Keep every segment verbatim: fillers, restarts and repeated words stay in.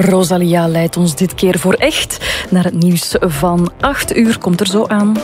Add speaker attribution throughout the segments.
Speaker 1: Rosalia leidt ons dit keer voor echt naar het nieuws van acht uur. Komt er zo aan.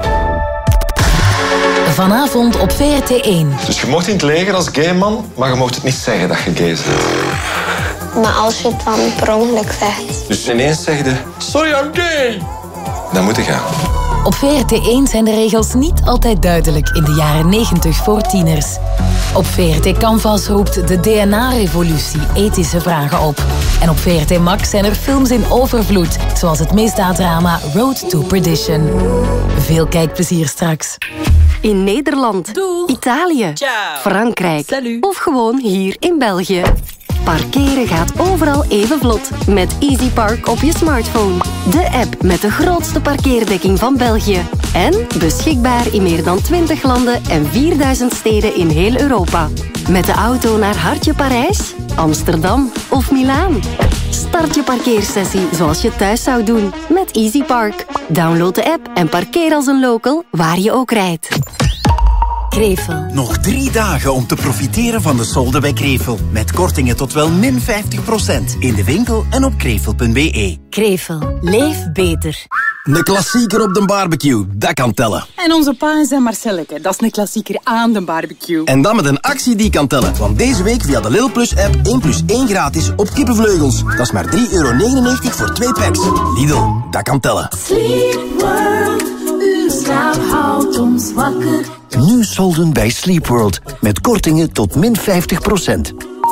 Speaker 2: Vanavond op V R T één.
Speaker 3: Dus je mocht in het leger als gay man, maar je mocht het niet zeggen dat je gay bent.
Speaker 4: Maar als je het dan per ongeluk zegt.
Speaker 3: Dus ineens zeg je, sorry, I'm gay. Dan moet je gaan.
Speaker 2: Op V R T één zijn de regels niet altijd duidelijk in de jaren negentig voor tieners. Op V R T Canvas roept de D N A-revolutie ethische vragen op. En op V R T Max zijn er films in overvloed, zoals het misdaaddrama Road to Perdition. Veel kijkplezier straks.
Speaker 5: In Nederland,
Speaker 6: Doeg.
Speaker 5: Italië,
Speaker 6: Ciao.
Speaker 5: Frankrijk
Speaker 6: Salut.
Speaker 5: of gewoon hier in België. Parkeren gaat overal even vlot met Easy Park op je smartphone. De app met de grootste parkeerdekking van België. En beschikbaar in meer dan twintig landen en vierduizend steden in heel Europa. Met de auto naar Hartje Parijs, Amsterdam of Milaan. Start je parkeersessie zoals je thuis zou doen met Easy Park. Download de app en parkeer als een local waar je ook rijdt.
Speaker 2: Krevel.
Speaker 7: Nog drie dagen om te profiteren van de solden bij Krevel. Met kortingen tot wel min vijftig procent. In de winkel en op krevel punt b e.
Speaker 2: Krevel. Leef beter.
Speaker 7: De klassieker op de barbecue, dat kan tellen.
Speaker 6: En onze pa en zijn Marcelleke, dat is een klassieker aan de barbecue.
Speaker 7: En dan met een actie die kan tellen. Want deze week via de Lidl Plus app één plus één gratis op kippenvleugels. Dat is maar drie euro negenennegentig voor twee packs. Lidl, dat kan tellen.
Speaker 8: Sleep World, uw slaap houdt ons wakker.
Speaker 9: Nu solden bij Sleep World. Met kortingen tot min vijftig procent.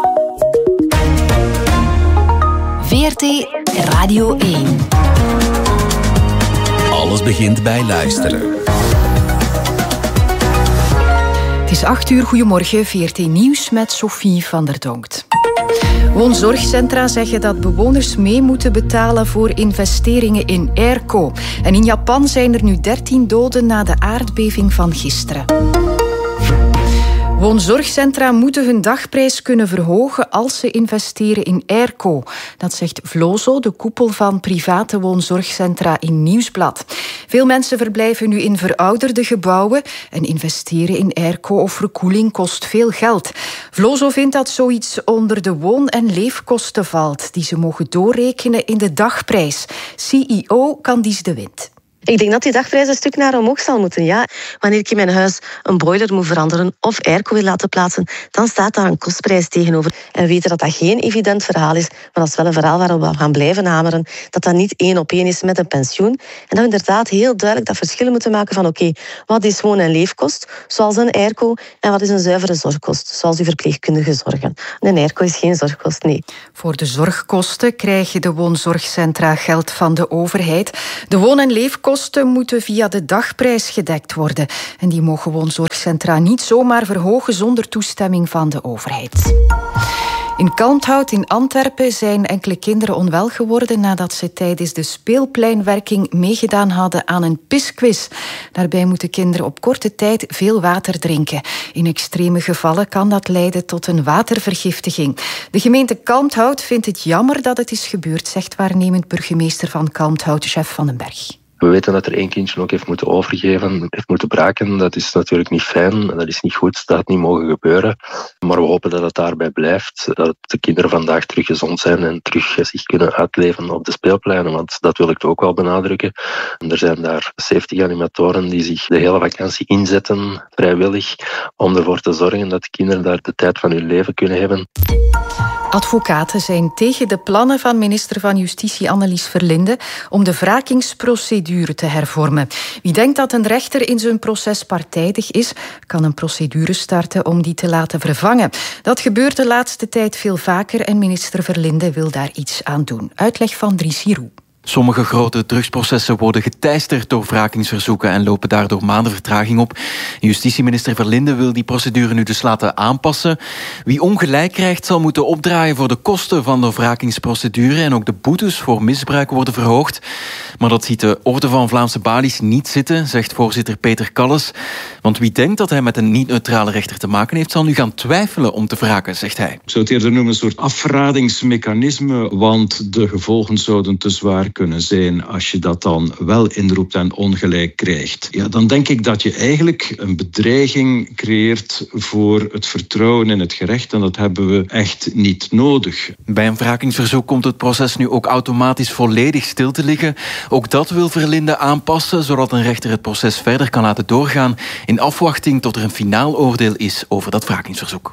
Speaker 2: V R T Radio één.
Speaker 10: Alles begint bij luisteren.
Speaker 1: Het is acht uur, goedemorgen, V R T Nieuws met Sophie van der Donkt. Woonzorgcentra zeggen dat bewoners mee moeten betalen voor investeringen in airco. En in Japan zijn er nu dertien doden na de aardbeving van gisteren. Woonzorgcentra moeten hun dagprijs kunnen verhogen als ze investeren in airco. Dat zegt Vlozo, de koepel van private woonzorgcentra in Nieuwsblad. Veel mensen verblijven nu in verouderde gebouwen en investeren in airco of verkoeling kost veel geld. Vlozo vindt dat zoiets onder de woon- en leefkosten valt, die ze mogen doorrekenen in de dagprijs. C E O Candice de Wind.
Speaker 11: Ik denk dat die dagprijs een stuk naar omhoog zal moeten, ja. Wanneer ik in mijn huis een boiler moet veranderen of airco wil laten plaatsen, dan staat daar een kostprijs tegenover. En we weten dat dat geen evident verhaal is, maar dat is wel een verhaal waarop we gaan blijven hameren. Dat dat niet één op één is met een pensioen. En dat we inderdaad heel duidelijk dat verschil moeten maken van oké, okay, wat is woon- en leefkost, zoals een airco, en wat is een zuivere zorgkost, zoals uw verpleegkundige zorgen. Een airco is geen zorgkost, nee.
Speaker 1: Voor de zorgkosten krijgen de woonzorgcentra geld van de overheid. De woon- en leefkosten kosten moeten via de dagprijs gedekt worden. En die mogen woonzorgcentra niet zomaar verhogen zonder toestemming van de overheid. In Kalmthout in Antwerpen zijn enkele kinderen onwel geworden nadat ze tijdens de speelpleinwerking meegedaan hadden aan een pisquiz. Daarbij moeten kinderen op korte tijd veel water drinken. In extreme gevallen kan dat leiden tot een watervergiftiging. De gemeente Kalmthout vindt het jammer dat het is gebeurd, zegt waarnemend burgemeester van Kalmthout, Chef van den Berg.
Speaker 12: We weten dat er één kindje ook heeft moeten overgeven, heeft moeten braken. Dat is natuurlijk niet fijn, dat is niet goed, dat had niet mogen gebeuren. Maar we hopen dat het daarbij blijft, dat de kinderen vandaag terug gezond zijn en terug zich kunnen uitleven op de speelpleinen, want dat wil ik ook wel benadrukken. Er zijn daar zeventig animatoren die zich de hele vakantie inzetten, vrijwillig, om ervoor te zorgen dat de kinderen daar de tijd van hun leven kunnen hebben.
Speaker 1: Advocaten zijn tegen de plannen van minister van Justitie Annelies Verlinde om de wrakingsprocedure te hervormen. Wie denkt dat een rechter in zijn proces partijdig is, kan een procedure starten om die te laten vervangen. Dat gebeurt de laatste tijd veel vaker en minister Verlinde wil daar iets aan doen. Uitleg van Dries Giroux.
Speaker 13: Sommige grote drugsprocessen worden geteisterd door wrakingsverzoeken en lopen daardoor maanden vertraging op. Justitieminister Verlinde wil die procedure nu dus laten aanpassen. Wie ongelijk krijgt zal moeten opdraaien voor de kosten van de wrakingsprocedure en ook de boetes voor misbruik worden verhoogd. Maar dat ziet de Orde van Vlaamse Balies niet zitten, zegt voorzitter Peter Kalles. Want wie denkt dat hij met een niet-neutrale rechter te maken heeft, zal nu gaan twijfelen om te wraken, zegt hij.
Speaker 14: Ik zou het eerder noemen een soort afradingsmechanisme, want de gevolgen zouden te zwaar kunnen zijn als je dat dan wel inroept en ongelijk krijgt. Ja, dan denk ik dat je eigenlijk een bedreiging creëert voor het vertrouwen in het gerecht en dat hebben we echt niet nodig.
Speaker 13: Bij een wrakingsverzoek komt het proces nu ook automatisch volledig stil te liggen. Ook dat wil Verlinde aanpassen, zodat een rechter het proces verder kan laten doorgaan in afwachting tot er een finaal oordeel is over dat wrakingsverzoek.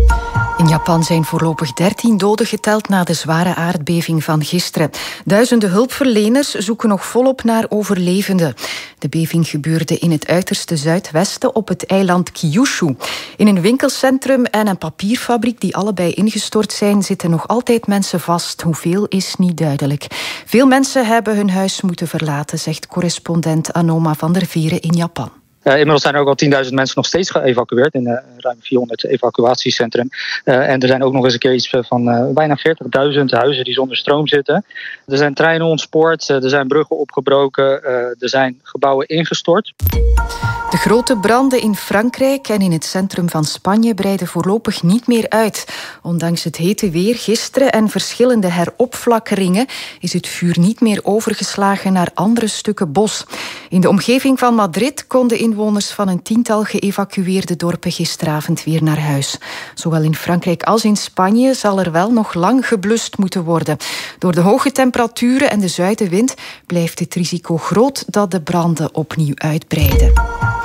Speaker 1: In Japan zijn voorlopig dertien doden geteld na de zware aardbeving van gisteren. Duizenden hulpverleners zoeken nog volop naar overlevenden. De beving gebeurde in het uiterste zuidwesten op het eiland Kyushu. In een winkelcentrum en een papierfabriek die allebei ingestort zijn, zitten nog altijd mensen vast. Hoeveel is niet duidelijk. Veel mensen hebben hun huis moeten verlaten, zegt correspondent Anoma van der Vieren in Japan.
Speaker 15: Uh, inmiddels zijn er ook al tienduizend mensen nog steeds geëvacueerd in uh, ruim vierhonderd evacuatiecentrum. Uh, en er zijn ook nog eens een keer iets van uh, bijna veertigduizend huizen die zonder stroom zitten. Er zijn treinen ontspoord, uh, er zijn bruggen opgebroken, uh, er zijn gebouwen ingestort.
Speaker 1: De grote branden in Frankrijk en in het centrum van Spanje breiden voorlopig niet meer uit. Ondanks het hete weer gisteren en verschillende heropflakkeringen is het vuur niet meer overgeslagen naar andere stukken bos. In de omgeving van Madrid konden inwoners van een tiental geëvacueerde dorpen gisteravond weer naar huis. Zowel in Frankrijk als in Spanje zal er wel nog lang geblust moeten worden. Door de hoge temperaturen en de zuidenwind blijft het risico groot dat de branden opnieuw uitbreiden.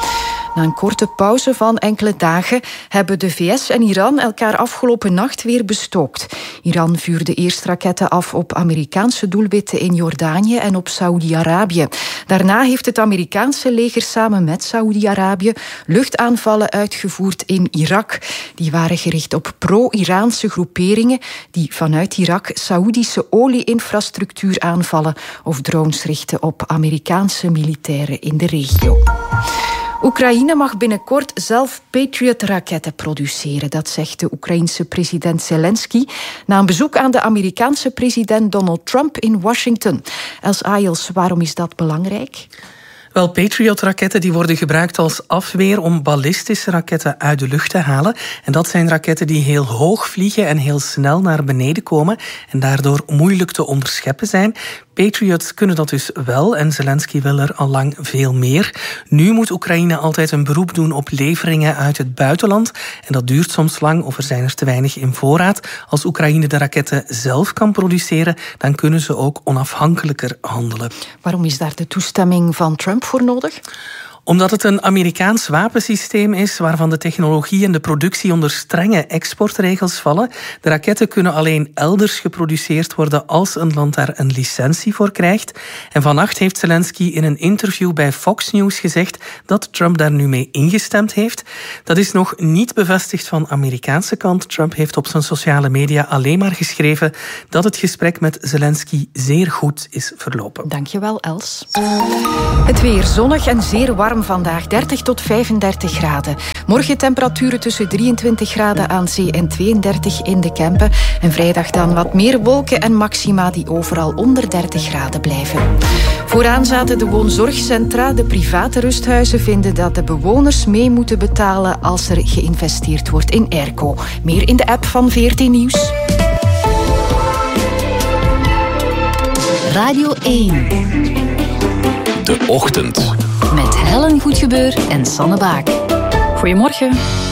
Speaker 1: Na een korte pauze van enkele dagen hebben de V S en Iran elkaar afgelopen nacht weer bestookt. Iran vuurde eerst raketten af op Amerikaanse doelwitten in Jordanië en op Saoedi-Arabië. Daarna heeft het Amerikaanse leger samen met Saoedi-Arabië luchtaanvallen uitgevoerd in Irak. Die waren gericht op pro-Iraanse groeperingen die vanuit Irak Saoedische olie-infrastructuur aanvallen of drones richten op Amerikaanse militairen in de regio. Oekraïne mag binnenkort zelf Patriot-raketten produceren. Dat zegt de Oekraïense president Zelensky na een bezoek aan de Amerikaanse president Donald Trump in Washington. Els Ayels, waarom is dat belangrijk?
Speaker 16: Wel, Patriot-raketten die worden gebruikt als afweer om ballistische raketten uit de lucht te halen. En dat zijn raketten die heel hoog vliegen en heel snel naar beneden komen en daardoor moeilijk te onderscheppen zijn. Patriots kunnen dat dus wel en Zelensky wil er al lang veel meer. Nu moet Oekraïne altijd een beroep doen op leveringen uit het buitenland. En dat duurt soms lang of er zijn er te weinig in voorraad. Als Oekraïne de raketten zelf kan produceren, dan kunnen ze ook onafhankelijker handelen.
Speaker 1: Waarom is daar de toestemming van Trump voor nodig?
Speaker 16: Omdat het een Amerikaans wapensysteem is waarvan de technologie en de productie onder strenge exportregels vallen. De raketten kunnen alleen elders geproduceerd worden als een land daar een licentie voor krijgt. En vannacht heeft Zelensky in een interview bij Fox News gezegd dat Trump daar nu mee ingestemd heeft. Dat is nog niet bevestigd van Amerikaanse kant. Trump heeft op zijn sociale media alleen maar geschreven dat het gesprek met Zelensky zeer goed is verlopen.
Speaker 1: Dankjewel, Els. Het weer zonnig en zeer warm vandaag, dertig tot vijfendertig graden. Morgen temperaturen tussen drieëntwintig graden aan zee en tweeëndertig in de Kempen. En vrijdag dan wat meer wolken en maxima die overal onder dertig graden blijven. Vooraan zaten de woonzorgcentra. De private rusthuizen vinden dat de bewoners mee moeten betalen als er geïnvesteerd wordt in airco. Meer in de app van V R T Nieuws.
Speaker 2: Radio één.
Speaker 10: De Ochtend.
Speaker 2: Met Helen Goedgebeur en Sanne Baak.
Speaker 1: Goedemorgen.